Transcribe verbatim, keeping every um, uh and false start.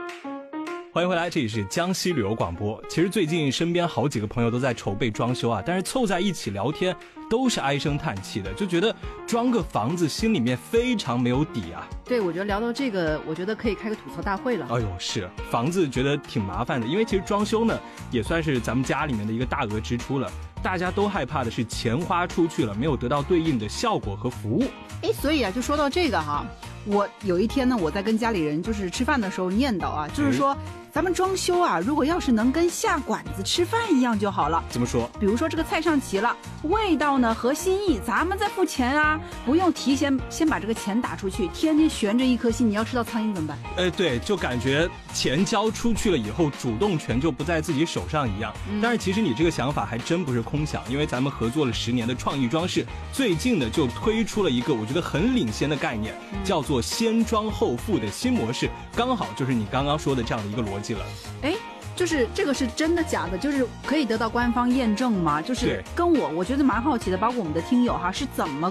欢迎回来，这里是江西旅游广播。其实最近身边好几个朋友都在筹备装修啊，但是凑在一起聊天都是唉声叹气的，就觉得装个房子心里面非常没有底啊。 对，我觉得聊到这个，我觉得可以开个吐槽大会了。 哎呦，是房子觉得挺麻烦的，因为其实装修呢也算是咱们家里面的一个大额支出了，大家都害怕的是钱花出去了没有得到对应的效果和服务。 哎，所以啊，就说到这个哈，我有一天呢，我在跟家里人就是吃饭的时候念叨啊，就是说。咱们装修啊，如果要是能跟下馆子吃饭一样就好了。 怎么说？ 比如说这个菜上齐了，味道呢合心意，咱们再付钱啊，不用提前先把这个钱打出去，天天悬着一颗心，你要吃到苍蝇怎么办？ 哎，对，就感觉钱交出去了以后，主动权就不在自己手上一样。嗯、但是其实你这个想法还真不是空想，因为咱们合作了十年的创意装饰，最近呢就推出了一个我觉得很领先的概念，嗯、叫做先装后付的新模式，刚好就是你刚刚说的这样的一个逻辑。 哎，就是这个是真的假的？就是可以得到官方验证吗？就是跟我，我觉得蛮好奇的，包括我们的听友哈，是怎么